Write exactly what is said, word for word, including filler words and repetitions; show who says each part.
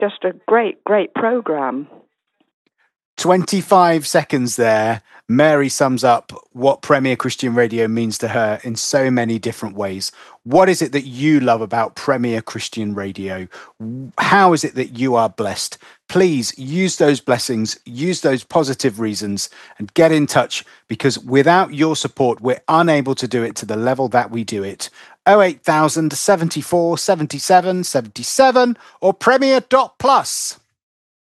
Speaker 1: just a great, great programme.
Speaker 2: twenty-five seconds there. Mary sums up what Premier Christian Radio means to her in so many different ways. What is it that you love about Premier Christian Radio? How is it that you are blessed? Please use those blessings, use those positive reasons, and get in touch, because without your support, we're unable to do it to the level that we do it. oh eight thousand seventy-four seventy-seven seventy-seven or premier dot plus.